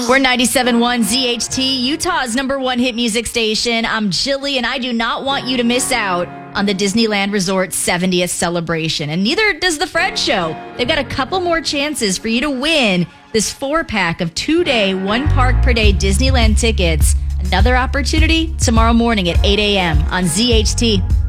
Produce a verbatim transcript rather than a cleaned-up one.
We're ninety-seven point one Z H T, Utah's number one hit music station. I'm Jilly, and I do not want you to miss out on the Disneyland Resort's seventieth celebration. And neither does the Fred Show. They've got a couple more chances for you to win this four-pack of two-day, one-park-per-day Disneyland tickets. Another opportunity tomorrow morning at eight a.m. on Z H T.